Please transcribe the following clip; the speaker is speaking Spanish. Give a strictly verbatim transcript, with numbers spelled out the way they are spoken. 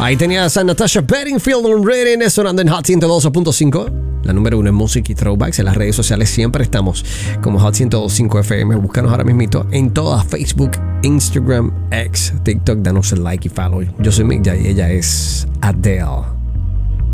Ahí tenías a Natasha Bedingfield on Reading, sonando en Hot ciento dos punto cinco. La número uno en música y throwbacks. En las redes sociales siempre estamos como Hot ciento dos punto cinco F M. Búscanos ahora mismito en todas: Facebook, Instagram, X, TikTok. Danos el like y follow. Yo soy Mick Jay y ella es Adele.